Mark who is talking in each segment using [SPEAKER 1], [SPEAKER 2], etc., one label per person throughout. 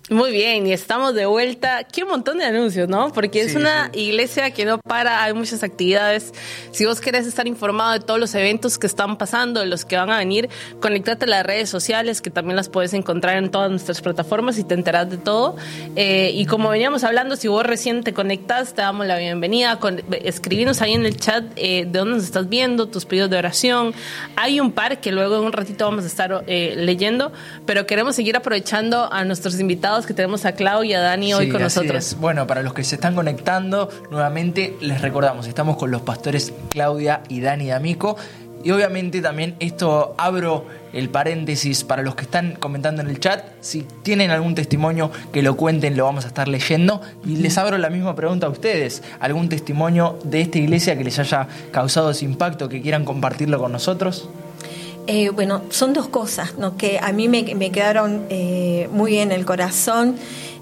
[SPEAKER 1] Muy bien, y estamos de vuelta. Qué montón de anuncios, ¿no? Porque es una iglesia que no para, hay muchas actividades. Si vos querés estar informado de todos los eventos que están pasando, de los que van a venir, conéctate a las redes sociales, que también las puedes encontrar en todas nuestras plataformas y te enterás de todo. Y como veníamos hablando, si vos recién te conectás, te damos la bienvenida. Escribinos ahí en el chat de dónde nos estás viendo, tus pedidos de oración. Hay un par que luego en un ratito vamos a estar leyendo, pero queremos seguir aprovechando a nuestros invitados, que tenemos a Clau y a Dani hoy con nosotros.
[SPEAKER 2] Bueno, para los que se están conectando, nuevamente les recordamos, estamos con los pastores Claudia y Dani D'Amico. Y obviamente también abro el paréntesis para los que están comentando en el chat. Si tienen algún testimonio, que lo cuenten, lo vamos a estar leyendo. Y les abro la misma pregunta a ustedes. ¿Algún testimonio de esta iglesia que les haya causado ese impacto, que quieran compartirlo con nosotros?
[SPEAKER 3] Bueno, son dos cosas, ¿no?, que a mí me quedaron muy en el corazón.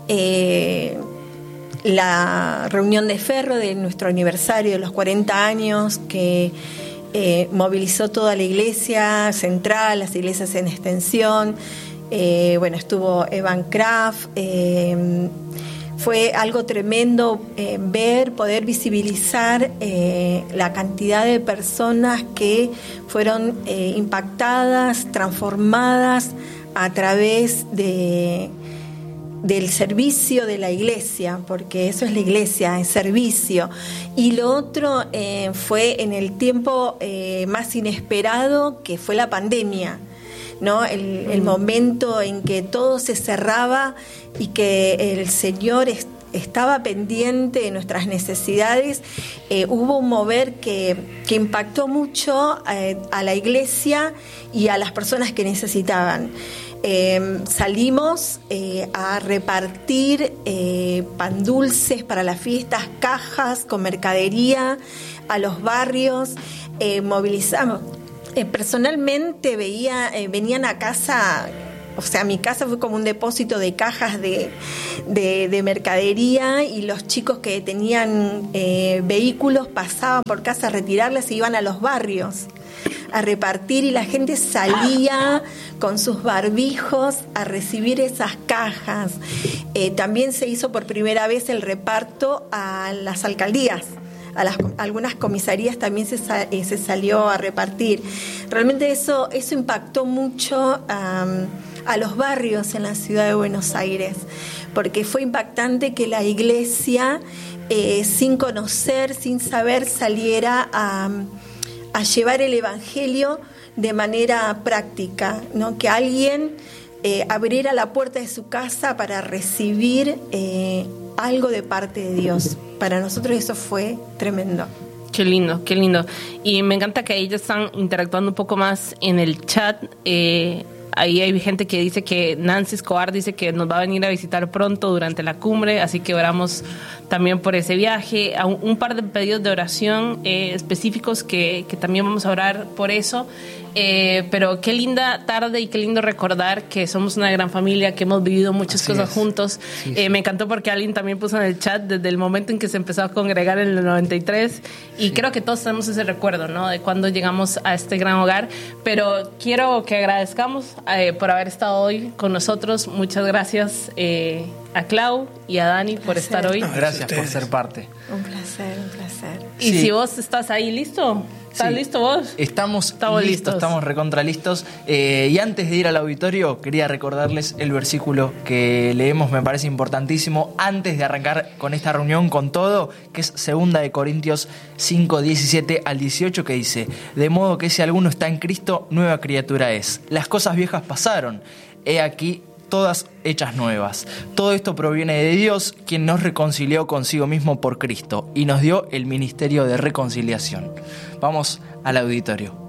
[SPEAKER 3] La reunión de Ferro de nuestro aniversario de los 40 años, que movilizó toda la iglesia central, las iglesias en extensión. Estuvo Evan Kraft. Fue algo tremendo poder visibilizar la cantidad de personas que fueron impactadas, transformadas a través del servicio de la iglesia, porque eso es la iglesia, es servicio. Y lo otro fue en el tiempo más inesperado, que fue la pandemia, ¿no? El momento en que todo se cerraba y que el Señor estaba pendiente de nuestras necesidades. Hubo un mover que impactó mucho a la iglesia y a las personas que necesitaban. Salimos a repartir pan dulces para las fiestas, cajas con mercadería a los barrios, movilizamos. Personalmente venían a casa, o sea, mi casa fue como un depósito de cajas de mercadería, y los chicos que tenían vehículos pasaban por casa a retirarlas y iban a los barrios a repartir, y la gente salía con sus barbijos a recibir esas cajas. También se hizo por primera vez el reparto a las alcaldías. Algunas comisarías también se salió a repartir. Realmente eso impactó mucho a los barrios en la ciudad de Buenos Aires, porque fue impactante que la iglesia, sin conocer, sin saber, saliera a llevar el evangelio de manera práctica, ¿no? Que alguien abriera la puerta de su casa para recibir algo de parte de Dios. Para nosotros eso fue tremendo.
[SPEAKER 1] Qué lindo, qué lindo. Y me encanta que ellos están interactuando un poco más en el chat. Ahí hay gente que dice que Nancy Escobar dice que nos va a venir a visitar pronto durante la cumbre, así que oramos también por ese viaje. Un par de pedidos de oración específicos que también vamos a orar por eso. Pero qué linda tarde y qué lindo recordar que somos una gran familia, que hemos vivido muchas cosas juntos. Sí. Me encantó porque alguien también puso en el chat desde el momento en que se empezó a congregar en el 93, y creo que todos tenemos ese recuerdo, ¿no?, de cuando llegamos a este gran hogar. Pero quiero que agradezcamos por haber estado hoy con nosotros. Muchas gracias a Clau y a Dani por estar hoy.
[SPEAKER 2] Gracias por ser parte.
[SPEAKER 3] Un placer, un placer.
[SPEAKER 1] Y si vos estás ahí, ¿listo? ¿Estás listo vos?
[SPEAKER 2] Estamos listos, estamos recontra listos. Y antes de ir al auditorio, quería recordarles el versículo que leemos, me parece importantísimo, antes de arrancar con esta reunión, con todo, que es 2 Corintios 5, 17 al 18, que dice: de modo que si alguno está en Cristo, nueva criatura es. Las cosas viejas pasaron, he aquí todas hechas nuevas. Todo esto proviene de Dios, quien nos reconcilió consigo mismo por Cristo y nos dio el ministerio de reconciliación. Vamos al auditorio.